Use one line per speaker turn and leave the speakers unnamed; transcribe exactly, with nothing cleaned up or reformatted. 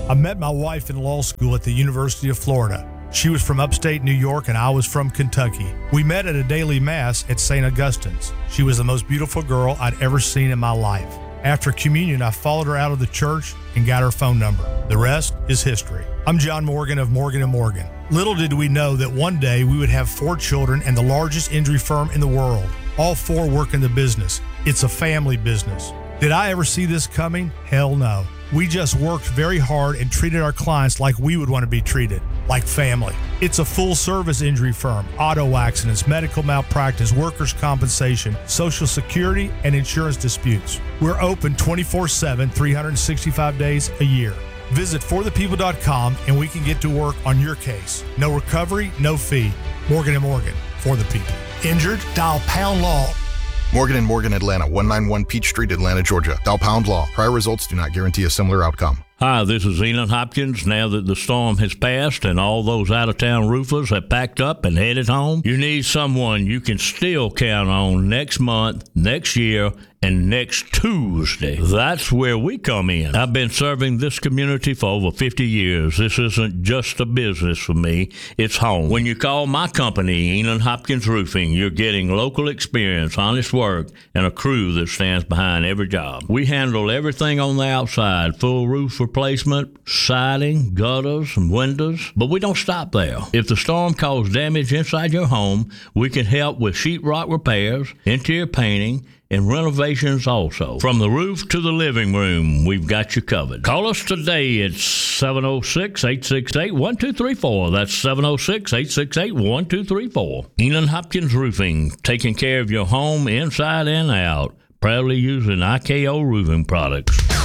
I met my wife in law school at the University of Florida. She was from upstate New York and I was from Kentucky. We met at a daily mass at Saint Augustine's. She was the most beautiful girl I'd ever seen in my life. After communion, I followed her out of the church and got her phone number. The rest is history. I'm John Morgan of Morgan and Morgan. Little did we know that one day we would have four children and the largest injury firm in the world. All four work in the business. It's a family business. Did I ever see this coming? Hell no. We just worked very hard and treated our clients like we would want to be treated, like family. It's a full-service injury firm, auto accidents, medical malpractice, workers' compensation, Social Security, and insurance disputes. We're open twenty-four seven, three hundred sixty-five days a year. Visit for the people dot com and we can get to work on your case. No recovery, no fee. Morgan and Morgan, for the people. Injured? Dial pound law.
Morgan and Morgan, Atlanta, one ninety-one Peach Street, Atlanta, Georgia. Dial pound law. Prior results do not guarantee a similar outcome.
Hi, this is Elon Hopkins. Now that the storm has passed and all those out-of-town roofers have packed up and headed home, you need someone you can still count on next month, next year, and next Tuesday. That's where we come in. I've been serving this community for over fifty years. This isn't just a business for me. It's home. When you call my company, Elon Hopkins Roofing, you're getting local experience, honest work, and a crew that stands behind every job. We handle everything on the outside, full roof replacement, siding, gutters, and windows. But we don't stop there. If the storm caused damage inside your home, we can help with sheetrock repairs, interior painting, and renovations also. From the roof to the living room, we've got you covered. Call us today at seven oh six, eight six eight, one two three four. That's seven oh six, eight six eight, one two three four. Elon Hopkins Roofing, taking care of your home inside and out, proudly using I K O roofing products.